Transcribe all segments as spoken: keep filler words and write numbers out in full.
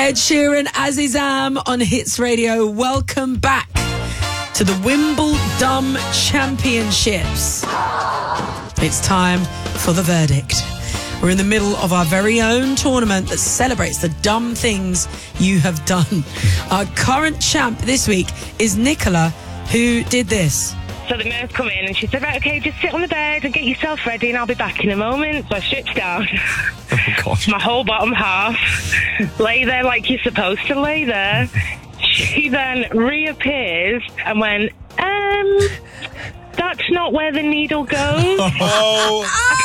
Ed Sheeran, Azizam on Hits Radio. Welcome back to the Wimbledon Championships. It's time for the verdict. We're in the middle of our very own tournament that celebrates the dumb things you have done. Our current champ this week is Nicola, who did this. So the nurse come in and she said, right, okay, just sit on the bed and get yourself ready and I'll be back in a moment. So I stripped down. Oh, gosh. My whole bottom half. Lay there like you're supposed to lay there. She then reappears and went, um, that's not where the needle goes. Oh,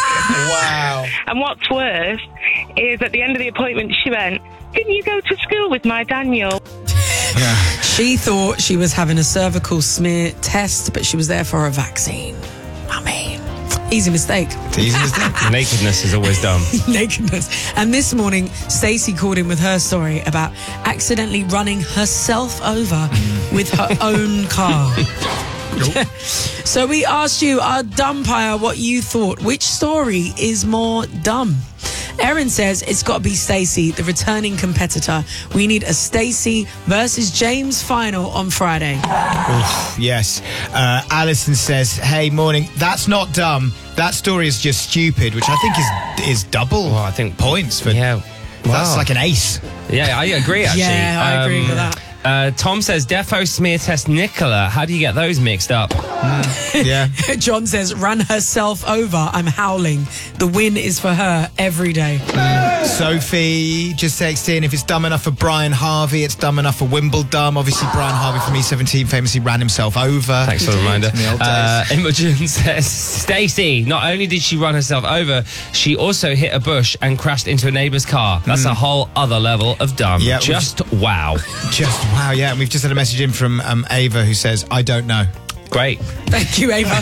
wow. And what's worse is at the end of the appointment, she went, didn't you go to school with my Daniel? Yeah. She thought she was having a cervical smear test, but she was there for a vaccine. I mean, easy mistake. Easy mistake. Nakedness is always dumb. Nakedness. And this morning, Stacey called in with her story about accidentally running herself over with her own car. Nope. So we asked you, our dumpire, what you thought. Which story is more dumb? Erin says it's got to be Stacey, the returning competitor. We need a Stacey versus James final on Friday. Oof, yes. Uh, Alison says, hey, morning. That's not dumb. That story is just stupid, which I think is is double well, I think points. For, yeah. Wow. That's like an ace. Yeah, I agree, actually. Yeah, I um, agree with that. Uh, Tom says, defo smear test Nicola. How do you get those mixed up? Mm, yeah. John says, ran herself over. I'm howling. The win is for her every day. Mm. Sophie just texting, if it's dumb enough for Brian Harvey, it's dumb enough for Wimbledon. Obviously, Brian Harvey from E seventeen famously ran himself over. Thanks for the reminder. In the old days. Uh, Imogen says, Stacey, not only did she run herself over, she also hit a bush and crashed into a neighbour's car. That's mm. a whole other level of dumb. Yeah, just wow. Just wow, yeah. And we've just had a message in from um, Ava who says, I don't know. Great. Thank you, Ava.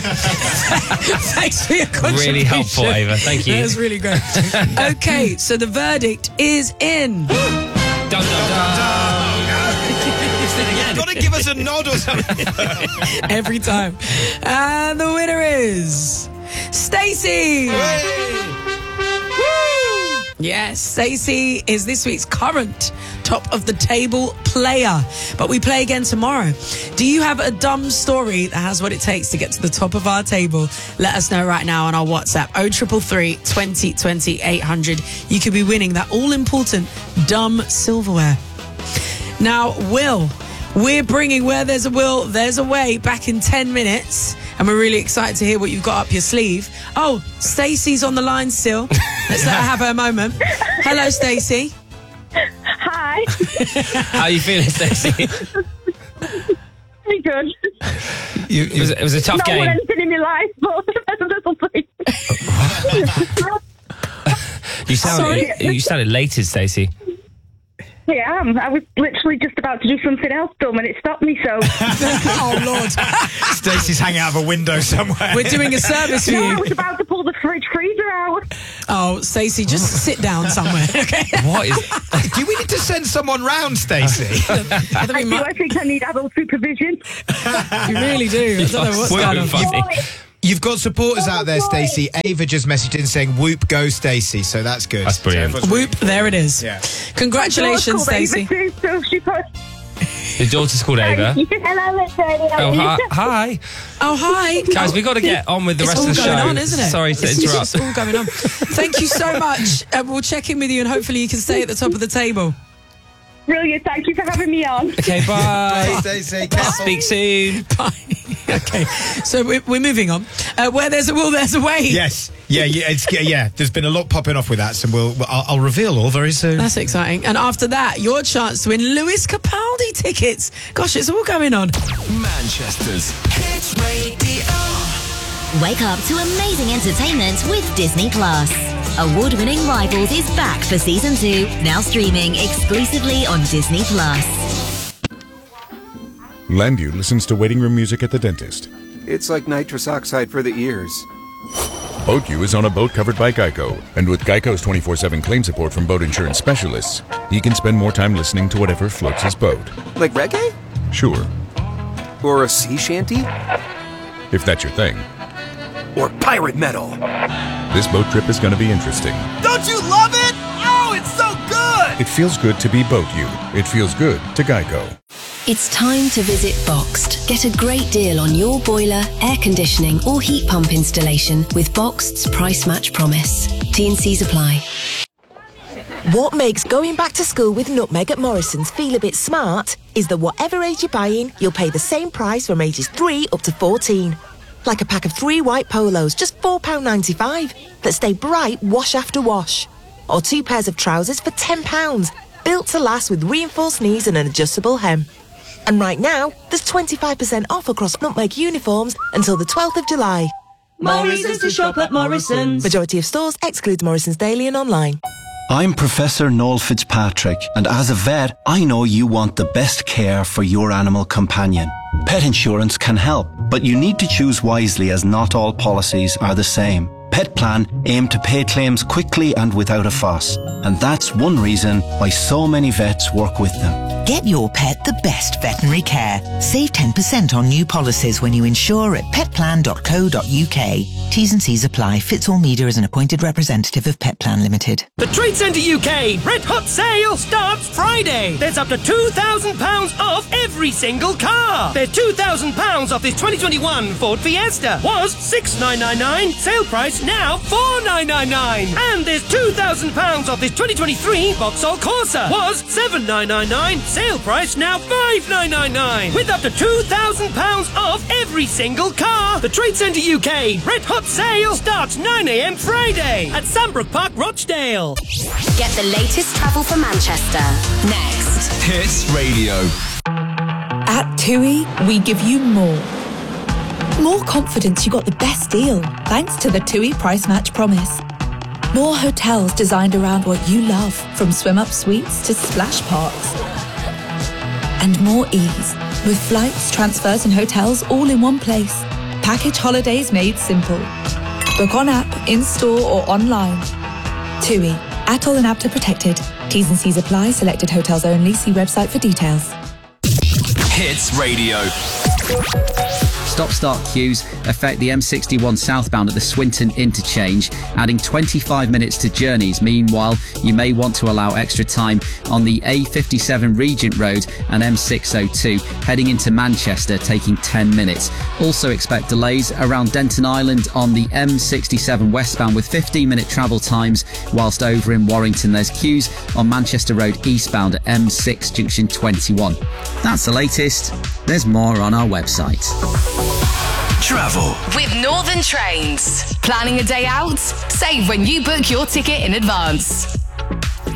Thanks for your contribution. Really helpful, Ava. Thank you. That was really great. Okay, so the verdict is in. Dun, dun, dun. You've got to give us a nod or something. Every time. And the winner is Stacey. Yes, Stacey is this week's current top of the table player. But we play again tomorrow. Do you have a dumb story that has what it takes to get to the top of our table? Let us know right now on our WhatsApp, oh triple three, twenty twenty, eight hundred. You could be winning that all-important dumb silverware. Now, Will, we're bringing Where There's a Will, There's a Way back in ten minutes. And we're really excited to hear what you've got up your sleeve. Oh, Stacey's on the line still. Let's let her have her moment. Hello, Stacey. Hi. How are you feeling, Stacey? Pretty good. You, it, was, it was a tough Not game. Not anything in my life, but a little bit. You sounded, you sounded elated, Stacey. Yeah, I am. I was literally just about to do something else dumb and it stopped me, so... Oh, Lord. Stacey's hanging out of a window somewhere. We're doing a service for no, you. I was about to pull the fridge freezer out. Oh, Stacey, just sit down somewhere, okay? What is... Do we need to send someone round, Stacey? I, I do. I think I need adult supervision. You really do. I don't know what's going on. You've got supporters out there, Stacey. Ava just messaged in saying, whoop, go, Stacey. So that's good. That's brilliant. So whoop, there it is. Yeah. Congratulations, Stacey. So she put... Your daughter's called Ava. Hello, it's Ava. Oh, hi. hi. Oh, hi. Guys, we've got to get on with the it's rest of the show. It's all going on, isn't it? Sorry to it's interrupt. It's all going on. Thank you so much. Uh, we'll check in with you and hopefully you can stay at the top of the table. Brilliant. Thank you for having me on. Okay, bye. Bye, Stacey. Speak soon. Bye. Okay, so we're, we're moving on. Uh, where there's a will, there's a way. Yes. Yeah, yeah, it's, yeah. There's been a lot popping off with that, so we'll, I'll, I'll reveal all very soon. That's exciting. And after that, your chance to win Lewis Capaldi tickets. Gosh, it's all going on. Manchester's Hits Radio. Wake up to amazing entertainment with Disney Plus. Award-winning Rivals is back for season two, now streaming exclusively on Disney Plus. Landu listens to waiting room music at the dentist. It's like nitrous oxide for the ears. BoatU is on a boat covered by Geico, and with Geico's twenty-four seven claim support from boat insurance specialists, he can spend more time listening to whatever floats his boat. Like reggae? Sure. Or a sea shanty? If that's your thing. Or pirate metal? This boat trip is going to be interesting. Don't you love it? Oh, it's so good! It feels good to be Boat You. It feels good to Geico. It's time to visit Boxed. Get a great deal on your boiler, air conditioning or heat pump installation with Boxed's Price Match Promise. T and C's apply. What makes going back to school with Nutmeg at Morrison's feel a bit smart is that whatever age you're buying, you'll pay the same price from ages three up to fourteen. Like a pack of three white polos, just four pounds ninety-five, that stay bright wash after wash. Or two pairs of trousers for ten pounds, built to last with reinforced knees and an adjustable hem. And right now, there's twenty-five percent off across Nutmeg uniforms until the twelfth of July. Morrison's to shop at Morrison's. Majority of stores excludes Morrison's Daily and online. I'm Professor Noel Fitzpatrick, and as a vet, I know you want the best care for your animal companion. Pet insurance can help, but you need to choose wisely as not all policies are the same. Pet Plan aim to pay claims quickly and without a fuss, and that's one reason why so many vets work with them. Get your pet the best veterinary care. Save ten percent on new policies when you insure at pet plan dot co dot uk. T's and C's apply. Fitzall Media is an appointed representative of Pet Plan Limited. The Trade Centre U K Red Hot Sale starts Friday. There's up to two thousand pounds off every single car. There's two thousand pounds off this twenty twenty-one Ford Fiesta. Was six thousand nine hundred ninety-nine pounds. Sale price now four thousand nine hundred ninety-nine pounds. And there's two thousand pounds off this twenty twenty-three Vauxhall Corsa. Was seven thousand nine hundred ninety-nine pounds. Sale price now five thousand nine hundred ninety-nine pounds. With up to two thousand pounds off every single car. The Trade Centre U K Red Hot Sale starts nine a m Friday at Sandbrook Park, Rochdale. Get the latest travel for Manchester. Next. Hits Radio. At TUI, we give you more. More confidence you got the best deal, thanks to the TUI Price Match Promise. More hotels designed around what you love, from swim-up suites to splash parks. And more ease, with flights, transfers and hotels all in one place. Package holidays made simple. Book on app, in-store or online. TUI. Atoll and APTA protected. T's and C's apply. Selected hotels only. See website for details. Hits Radio. Stop-start queues affect the M sixty-one southbound at the Swinton interchange, adding twenty-five minutes to journeys. Meanwhile, you may want to allow extra time on the A fifty-seven Regent Road and M six oh two, heading into Manchester, taking ten minutes. Also expect delays around Denton Island on the M sixty-seven westbound with fifteen minute travel times, whilst over in Warrington there's queues on Manchester Road eastbound at M six junction twenty-one. That's the latest. There's more on our website. Travel with Northern Trains. Planning a day out? Save when you book your ticket in advance.